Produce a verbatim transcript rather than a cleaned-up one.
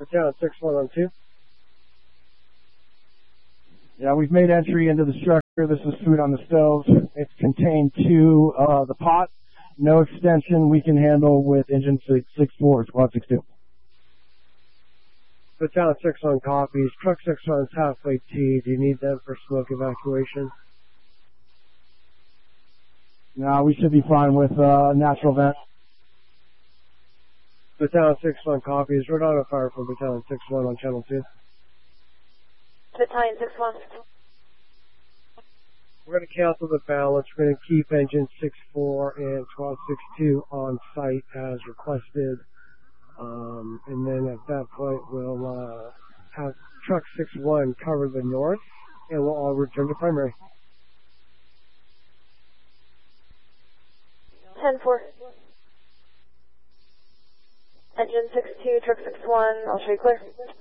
Battalion six one on two. Yeah, we've made entry into the structure. This is food on the stove. It's contained to uh, the pot. No extension. We can handle with engine six four, squad six two. Battalion six one copies. Truck six one's halfway T. Do you need them for smoke evacuation? No, we should be fine with uh, natural vent. Battalion six one copies. Rhode Island fire from Battalion six one on channel two. Battalion six one. We're going to cancel the balance. We're going to keep engine six four and squad six two on site as requested. Um, and then at that point, we'll uh, have truck six one cover the north, and we'll all return to primary. ten four. Engine six two, truck six one, I'll show you clear.